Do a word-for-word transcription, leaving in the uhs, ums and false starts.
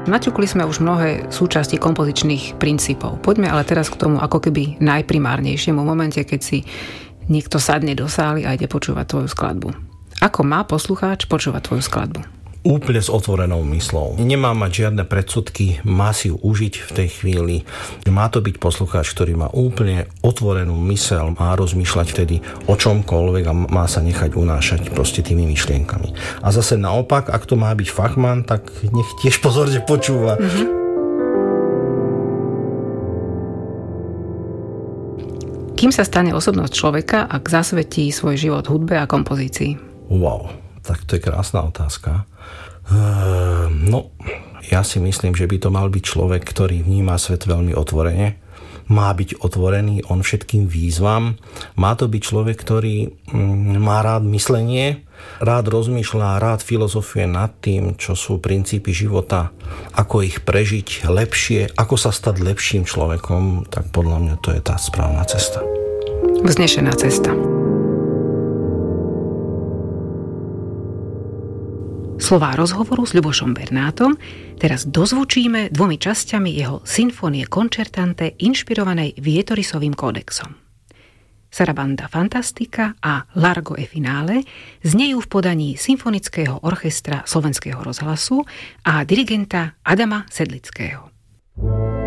Naťukli sme už mnohé súčasti kompozičných princípov. Poďme ale teraz k tomu ako keby najprimárnejšiemu momente, keď si niekto sadne do sály a ide počúvať tvoju skladbu. Ako má poslucháč počúvať tvoju skladbu? Úplne s otvorenou myslou. Nemá mať žiadne predsudky, má si ju užiť v tej chvíli. Má to byť poslucháč, ktorý má úplne otvorenú myseľ, má rozmýšľať vtedy o čomkoľvek a má sa nechať unášať proste tými myšlienkami. A zase naopak, ak to má byť fachman, tak nech tiež pozorne počúva. Mm-hmm. Kým sa stane osobnosť človeka, ak zasvetí svoj život hudbe a kompozícii? Wow, tak to je krásna otázka. Uh, no, ja si myslím, že by to mal byť človek, ktorý vníma svet veľmi otvorene. Má byť otvorený on všetkým výzvam. Má to byť človek, ktorý mm, má rád myslenie, rád rozmýšľa, rád filozofuje nad tým, čo sú princípy života, ako ich prežiť lepšie, ako sa stať lepším človekom. Tak podľa mňa to je tá správna cesta. Vznešená cesta. Slová rozhovoru s Ľubošom Bernátom teraz dozvučíme dvomi časťami jeho Sinfonie concertante inšpirovanej Vietorisovým kódexom. Sarabanda fantastica a Largo e finale znejú v podaní Symfonického orchestra Slovenského rozhlasu a dirigenta Adama Sedlického.